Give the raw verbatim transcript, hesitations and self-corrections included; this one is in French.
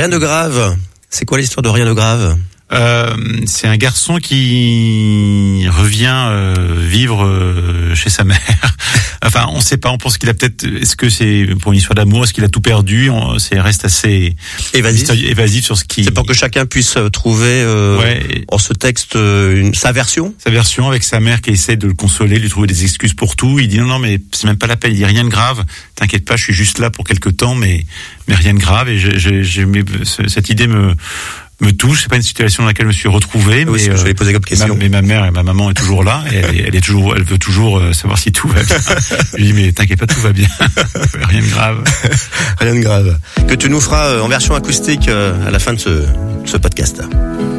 Rien de grave. C'est quoi l'histoire de Rien de grave? Euh, c'est un garçon qui revient euh, vivre euh, chez sa mère. Enfin, on sait pas. On pense qu'il a peut-être. Est-ce que c'est pour une histoire d'amour? Est-ce qu'il a tout perdu? On, c'est reste assez évasif. évasif sur ce qui. C'est pour que chacun puisse trouver euh, ouais. en ce texte euh, une, sa version. Sa version avec sa mère qui essaie de le consoler, lui trouver des excuses pour tout. Il dit non, non, mais c'est même pas la peine. Il dit rien de grave. T'inquiète pas, je suis juste là pour quelque temps, mais mais rien de grave. Et j'ai, j'ai, j'ai cette idée me me touche. C'est pas une situation dans laquelle je me suis retrouvé, oui, mais je vais poser comme question. Ma, mais ma mère et ma maman est toujours là. Et elle, elle est toujours, elle veut toujours savoir si tout va bien. Je lui dis mais t'inquiète pas, tout va bien. Rien de grave. Rien de grave. Que tu nous feras en version acoustique à la fin de ce, ce podcast.